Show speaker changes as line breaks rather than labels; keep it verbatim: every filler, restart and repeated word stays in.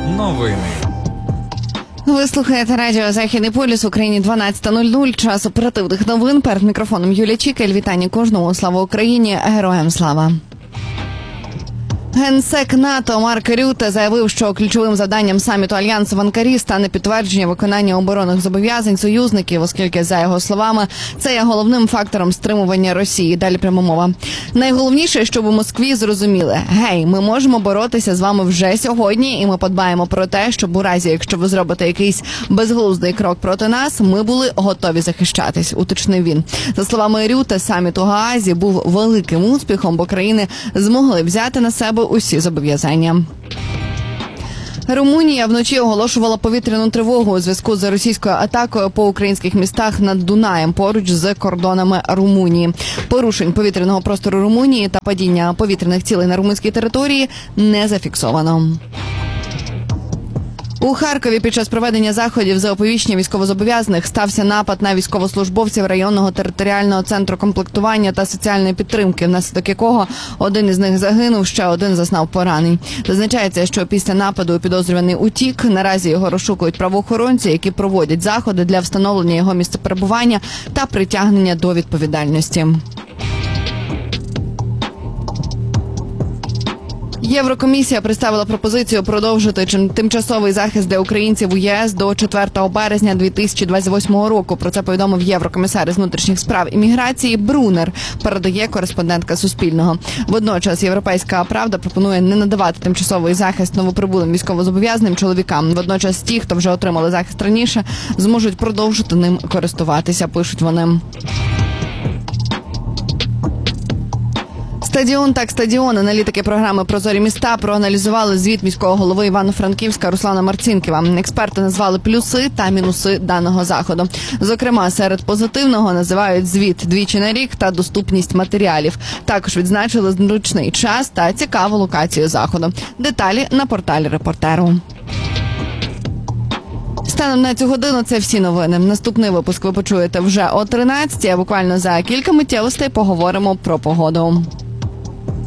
Новини.
Ви слухаєте радіо «Західний полюс», в Україні дванадцята нуль нуль, час оперативних новин. Перед мікрофоном Юлія Чікель. Вітання кожному. Слава Україні! Героям слава! Генсек НАТО Марк Рюте заявив, що ключовим завданням саміту Альянсу в Анкарі стане підтвердження виконання оборонних зобов'язань союзників, оскільки, за його словами, це є головним фактором стримування Росії. Далі пряма мова. Найголовніше, щоб у Москві зрозуміли: гей, ми можемо боротися з вами вже сьогодні, і ми подбаємо про те, щоб у разі, якщо ви зробите якийсь безглуздий крок проти нас, ми були готові захищатись, уточнив він. За словами Рюте, саміт у Гаазі був великим успіхом, бо країни змогли взяти на себе усі зобов'язання. Румунія вночі оголошувала повітряну тривогу у зв'язку з російською атакою по українських містах над Дунаєм поруч з кордонами Румунії. Порушень повітряного простору Румунії та падіння повітряних цілей на румунській території не зафіксовано. У Харкові під час проведення заходів за оповіщення військовозобов'язаних стався напад на військовослужбовців районного територіального центру комплектування та соціальної підтримки, внаслідок якого один із них загинув, ще один зазнав поранень. Зазначається, що після нападу підозрюваний утік. Наразі його розшукують правоохоронці, які проводять заходи для встановлення його місця перебування та притягнення до відповідальності. Єврокомісія представила пропозицію продовжити тимчасовий захист для українців у ЄС до четвертого березня дві тисячі двадцять восьмого року. Про це повідомив єврокомісар із внутрішніх справ і міграції Брунер, передає кореспондентка Суспільного. Водночас Європейська правда пропонує не надавати тимчасовий захист новоприбулим військовозобов'язаним чоловікам. Водночас ті, хто вже отримали захист раніше, зможуть продовжити ним користуватися, пишуть вони. Стадіон так стадіон. Аналітики програми «Прозорі міста» проаналізували звіт міського голови Івано-Франківська Руслана Марцінківа. Експерти назвали плюси та мінуси даного заходу. Зокрема, серед позитивного називають звіт двічі на рік та доступність матеріалів. Також відзначили зручний час та цікаву локацію заходу. Деталі на порталі «Репортеру». Станом на цю годину це всі новини. Наступний випуск ви почуєте вже о тринадцятій, а буквально за кілька миттєвостей поговоримо про погоду.